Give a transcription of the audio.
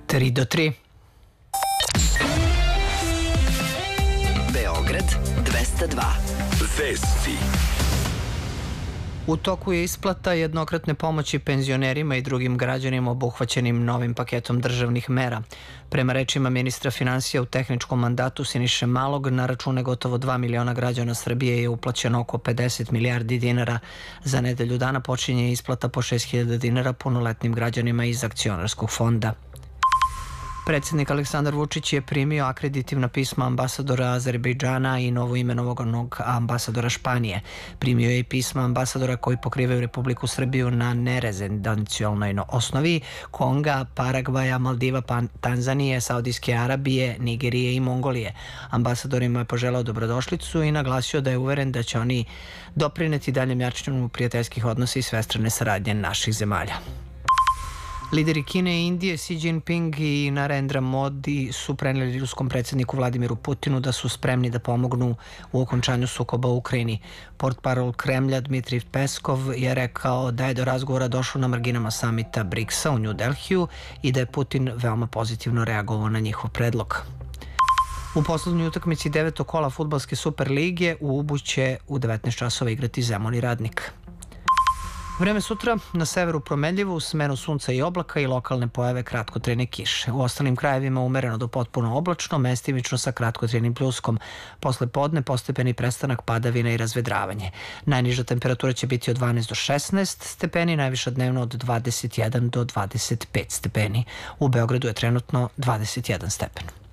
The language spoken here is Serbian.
3 do 3. Beograd 202. Vesti. U toku je isplata jednokratne pomoći penzionerima i drugim građanima obuhvaćenim novim paketom državnih mera. Prema rečima ministra finansija u tehničkom mandatu Siniše Malog, na račune gotovo 2 miliona građana Srbije je uplaćeno oko 50 milijardi dinara. Za nedelju dana počinje isplata po 6.000 dinara punoletnim građanima iz akcionarskog fonda. Predsjednik Aleksandar Vučić je primio akreditivna pisma ambasadora Azerbejdžana i novoimenovanog ambasadora Španije. Primio je i pisma ambasadora koji pokrivaju Republiku Srbiju na nerezidencijalnoj osnovi, Konga, Paragvaja, Maldiva, Tanzanije, Saudijske Arabije, Nigerije i Mongolije. Ambasadorima je poželao dobrodošlicu i naglasio da je uveren da će oni doprineti daljem jačanju prijateljskih odnosa i svestrane saradnje naših zemalja. Lideri Kine i Indije Xi Jinping i Narendra Modi su preneli ruskom predsjedniku Vladimiru Putinu da su spremni da pomognu u okončanju sukoba u Ukrajini. Portparol Kremlja Dmitrij Peskov je rekao da je do razgovora došlo na marginama samita BRICS-a u New Delhiju i da je Putin veoma pozitivno reagovao na njihov predlog. U poslednjoj utakmici 9. kola fudbalske Super lige u Ubu će u 19 časova igrati Zemun i Radnik. Vreme sutra na severu promenljivo uz smenu sunca i oblaka i lokalne pojave kratkotrajne kiše. U ostalim krajevima umereno do potpuno oblačno, mestimično sa kratkotrajnim pljuskom. Posle podne postepeni prestanak padavina i razvedravanje. Najniža temperatura će biti od 12 do 16 stepeni, najviša dnevno od 21 do 25 stepeni. U Beogradu je trenutno 21 stepen.